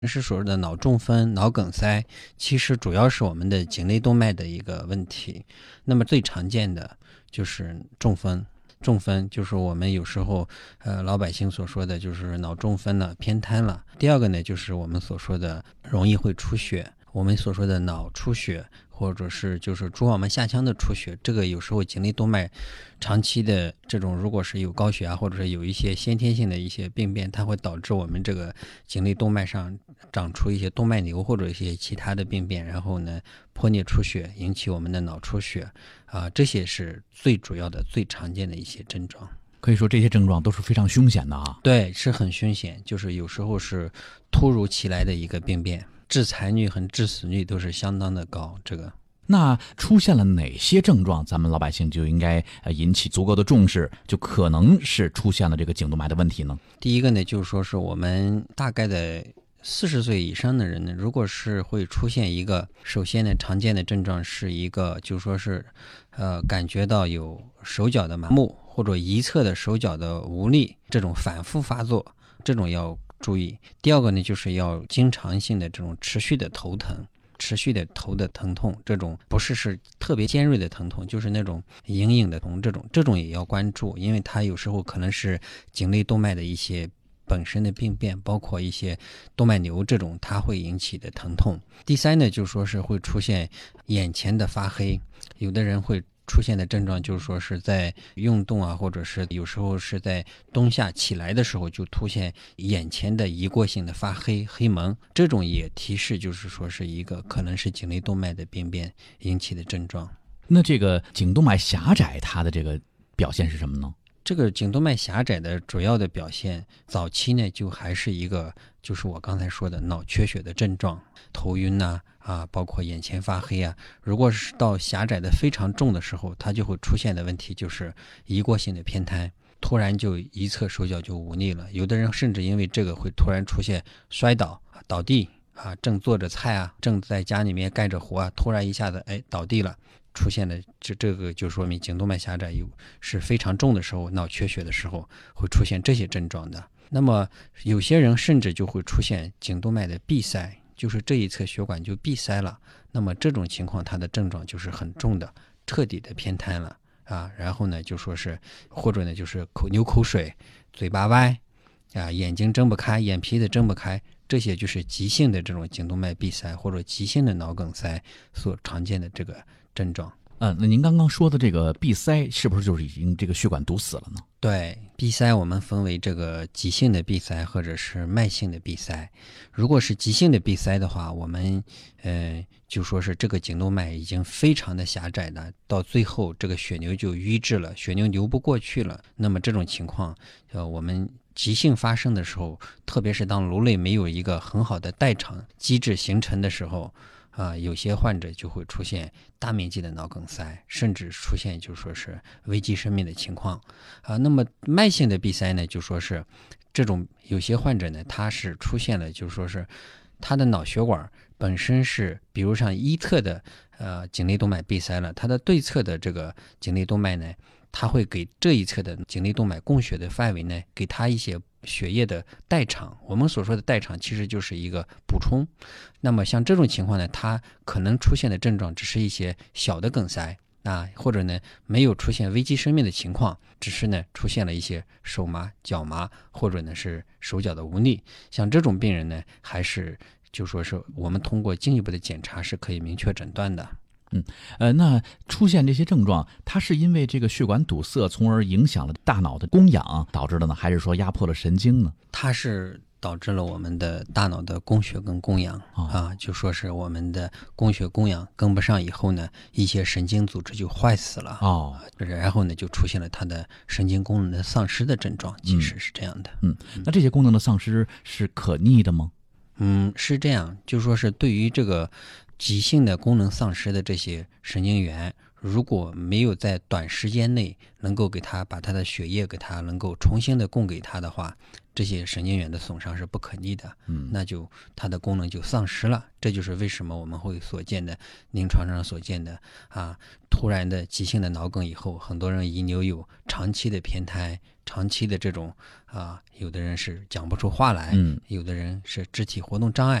是所谓的脑中风、脑梗塞，其实主要是我们的颈内动脉的一个问题。那么最常见的就是中风。中风就是我们有时候老百姓所说的就是脑中风了、偏瘫了。第二个呢，就是我们所说的容易会出血，我们所说的脑出血，或者是就是蛛网膜下腔的出血。这个有时候颈内动脉长期的这种，如果是有高血压或者是有一些先天性的一些病变，它会导致我们这个颈内动脉上长出一些动脉瘤或者一些其他的病变，然后呢破裂出血，引起我们的脑出血这些是最主要的、最常见的一些症状。 可以说这些症状都是非常凶险的啊。 对，是很凶险，就是有时候是突如其来的一个病变，致残率和致死率都是相当的高。这个那出现了哪些症状，咱们老百姓就应该引起足够的重视，就可能是出现了这个颈动脉的问题呢？ 第一个呢，就是说是我们大概的40岁以上的人呢，如果是会出现一个，首先呢，常见的症状是一个，就是说是感觉到有手脚的麻木或者一侧的手脚的无力，这种反复发作，这种要注意。第二个呢，就是要经常性的这种持续的头疼。持续的头的疼痛，这种不是特别尖锐的疼痛，就是那种隐隐的痛，这种也要关注，因为它有时候可能是颈内动脉的一些本身的病变，包括一些动脉瘤这种它会引起的疼痛。第三呢，就是说是会出现眼前的发黑，有的人会出现的症状就是说是在运动或者是有时候是在冬夏起来的时候就出现眼前的移过性的发黑蒙，这种也提示就是说是一个可能是颈内动脉的病变引起的症状。 那这个颈动脉狭窄它的这个表现是什么呢？ 这个颈动脉狭窄的主要的表现，早期呢就还是一个就是我刚才说的脑缺血的症状，头晕包括眼前发黑如果是到狭窄的非常重的时候，它就会出现的问题就是移过性的偏瘫，突然就一侧手脚就无力了。有的人甚至因为这个会突然出现摔倒、倒地正做着菜正在家里面干着活突然一下子倒地了，出现了这个就说明颈动脉狭窄是非常重的时候，脑缺血的时候会出现这些症状的。那么有些人甚至就会出现颈动脉的闭塞，就是这一侧血管就闭塞了。那么这种情况它的症状就是很重的，彻底的偏瘫了然后呢就说是或者呢就是流口水、嘴巴歪眼睛睁不开、眼皮子睁不开，这些就是急性的这种颈动脉闭塞或者急性的脑梗塞所常见的这个症状。 那您刚刚说的这个闭塞是不是就是已经这个血管堵死了呢？ 对，闭塞我们分为这个急性的闭塞或者是慢性的闭塞。如果是急性的闭塞的话，我们就说是这个颈动脉已经非常的狭窄了，到最后这个血流就淤滞了，血流流不过去了。那么这种情况我们急性发生的时候，特别是当颅内没有一个很好的代偿机制形成的时候有些患者就会出现大面积的脑梗塞，甚至出现就说是危及生命的情况那么慢性的闭塞呢，就说是这种有些患者呢，他是出现了就说是他的脑血管本身是比如像一侧的颈内动脉闭塞了，他的对侧的这个颈内动脉呢，它会给这一侧的颈内动脉供血的范围呢，给它一些血液的代偿。我们所说的代偿其实就是一个补充。那么像这种情况呢，它可能出现的症状只是一些小的梗塞或者呢没有出现危及生命的情况，只是呢出现了一些手麻、脚麻，或者呢是手脚的无力。像这种病人呢，还是就说是我们通过进一步的检查是可以明确诊断的。 那出现这些症状，它是因为这个血管堵塞，从而影响了大脑的供氧导致的呢，还是说压迫了神经呢？ 它是导致了我们的大脑的供血跟供氧就说是我们的供血供氧跟不上以后呢，一些神经组织就坏死了然后呢就出现了它的神经功能的丧失的症状，其实是这样的。 那这些功能的丧失是可逆的吗？ 是这样，就说是对于这个急性的功能丧失的这些神经元，如果没有在短时间内能够把它的血液给它能够重新的供给它的话，这些神经元的损伤是不可逆的那就它的功能就丧失了。这就是为什么我们会所见的临床上所见的突然的急性的脑梗以后，很多人遗留有长期的偏瘫、 长期的这种有的人是讲不出话来，有的人是肢体活动障碍。